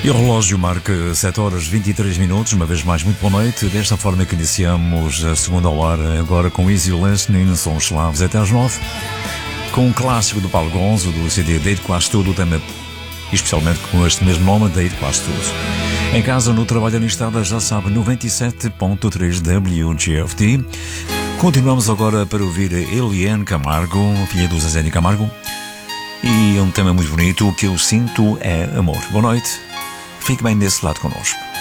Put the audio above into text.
E o relógio marca 7 horas 23 minutos, uma vez mais muito boa noite. Desta forma que iniciamos a segunda hora, agora com Easy Listening, são os Slavs até às 9, com um clássico do Paulo Gonzo, do CD Deito Quase Tudo, o tema, especialmente com este mesmo nome, Deito Quase Tudo. Em casa, no trabalho na estrada, já sabe, 97.3 WGFT. Continuamos agora para ouvir a Eliane Camargo, filha do Zezé de Camargo, e um tema muito bonito, O Que Eu Sinto É Amor. Boa noite. Fique bem desse lado connosco.